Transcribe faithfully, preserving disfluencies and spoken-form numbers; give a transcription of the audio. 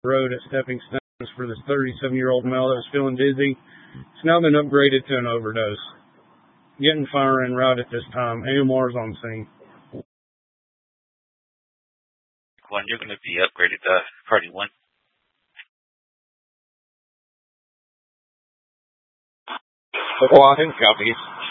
road at Stepping Stones for this thirty-seven-year-old male that was feeling dizzy. It's now been upgraded to an overdose. Getting fire en route at this time. A M R is on scene. One, you're going to be upgraded to Party one. One, copies.